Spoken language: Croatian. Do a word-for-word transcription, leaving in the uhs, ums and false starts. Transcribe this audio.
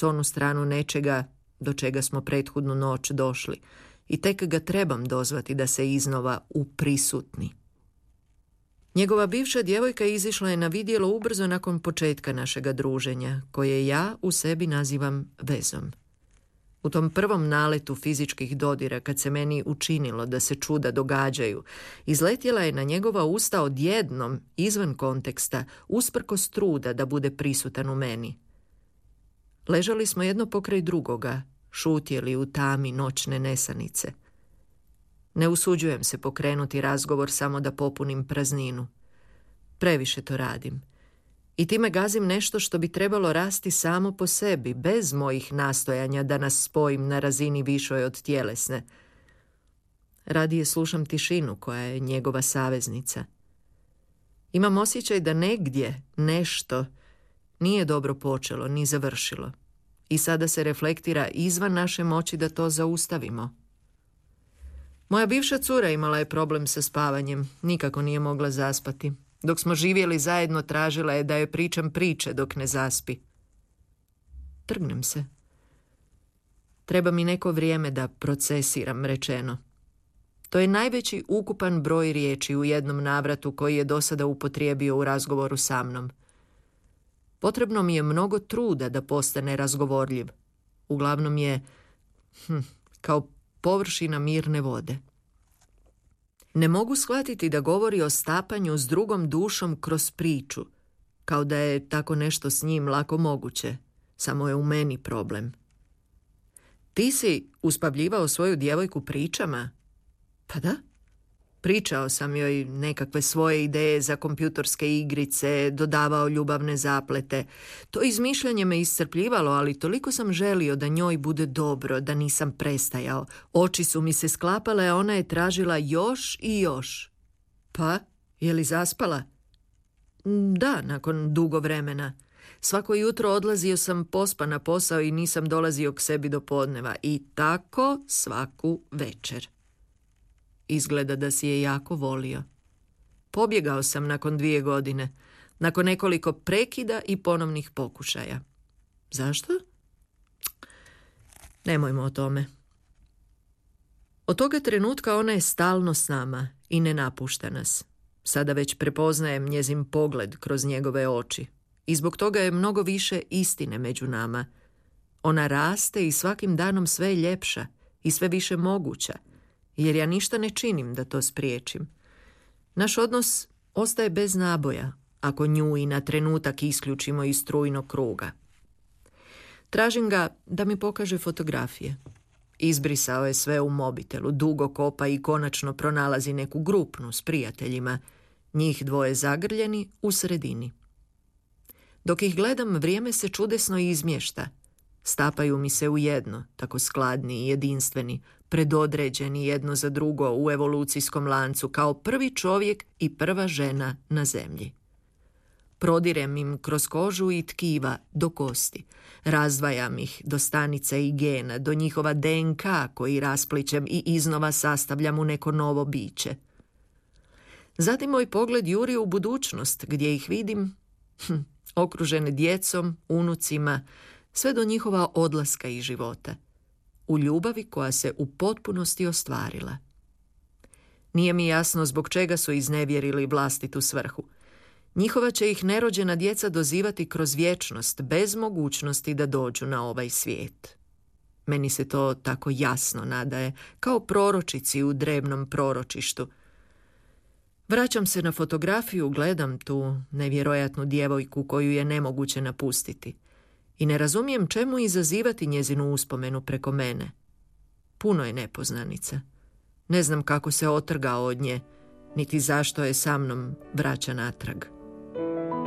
s onu stranu nečega do čega smo prethodnu noć došli i tek ga trebam dozvati da se iznova uprisutni. Njegova bivša djevojka izišla je na vidjelo ubrzo nakon početka našega druženja, koje ja u sebi nazivam vezom. U tom prvom naletu fizičkih dodira, kad se meni učinilo da se čuda događaju, izletjela je na njegova usta odjednom, izvan konteksta, usprkos truda da bude prisutan u meni. Ležali smo jedno pokraj drugoga, šutjeli u tami noćne nesanice. Ne usuđujem se pokrenuti razgovor samo da popunim prazninu. Previše to radim. I time gazim nešto što bi trebalo rasti samo po sebi, bez mojih nastojanja da nas spojim na razini višoj od tjelesne. Radije slušam tišinu koja je njegova saveznica. Imam osjećaj da negdje nešto nije dobro počelo ni završilo i sada se reflektira izvan naše moći da to zaustavimo. Moja bivša cura imala je problem sa spavanjem, nikako nije mogla zaspati. Dok smo živjeli zajedno, tražila je da joj pričam priče dok ne zaspi. Trgnem se. Treba mi neko vrijeme da procesiram rečeno. To je najveći ukupan broj riječi u jednom navratu koji je do sada upotrijebio u razgovoru sa mnom. Potrebno mi je mnogo truda da postane razgovorljiv. Uglavnom je hm, kao površina mirne vode. Ne mogu shvatiti da govori o stapanju s drugom dušom kroz priču, kao da je tako nešto s njim lako moguće, samo je u meni problem. Ti si uspavljivao svoju djevojku pričama? Pa da. Pričao sam joj nekakve svoje ideje za kompjutorske igrice, dodavao ljubavne zaplete. To izmišljanje me iscrpljivalo, ali toliko sam želio da njoj bude dobro, da nisam prestajao. Oči su mi se sklapale, a ona je tražila još i još. Pa, je li zaspala? Da, nakon dugo vremena. Svako jutro odlazio sam pospa na posao i nisam dolazio k sebi do podneva. I tako svaku večer. Izgleda da si je jako volio. Pobjegao sam nakon dvije godine, nakon nekoliko prekida i ponovnih pokušaja. Zašto? Nemojmo o tome. Od toga trenutka ona je stalno s nama i ne napušta nas. Sada već prepoznajem njezin pogled kroz njegove oči. I zbog toga je mnogo više istine među nama. Ona raste i svakim danom sve je ljepša i sve više moguća, jer ja ništa ne činim da to spriječim. Naš odnos ostaje bez naboja, ako nju i na trenutak isključimo iz strujnog kruga. Tražim ga da mi pokaže fotografije. Izbrisao je sve u mobitelu, dugo kopa i konačno pronalazi neku grupnu s prijateljima, njih dvoje zagrljeni u sredini. Dok ih gledam, vrijeme se čudesno izmješta. Stapaju mi se u jedno, tako skladni i jedinstveni, predodređeni jedno za drugo u evolucijskom lancu, kao prvi čovjek i prva žena na zemlji. Prodirem im kroz kožu i tkiva do kosti, razdvajam ih do stanice i gena, do njihova D N K koji rasplićem i iznova sastavljam u neko novo biće. Zatim moj pogled juri u budućnost, gdje ih vidim hm, okružene djecom, unucima, sve do njihova odlaska iz života, u ljubavi koja se u potpunosti ostvarila. Nije mi jasno zbog čega su iznevjerili vlastitu svrhu. Njihova će ih nerođena djeca dozivati kroz vječnost, bez mogućnosti da dođu na ovaj svijet. Meni se to tako jasno nadaje, kao proročici u drevnom proročištu. Vraćam se na fotografiju, gledam tu nevjerojatnu djevojku koju je nemoguće napustiti. I ne razumijem čemu izazivati njezinu uspomenu preko mene. Puno je nepoznanica. Ne znam kako se otrgao od nje, niti zašto je sa mnom vraća natrag.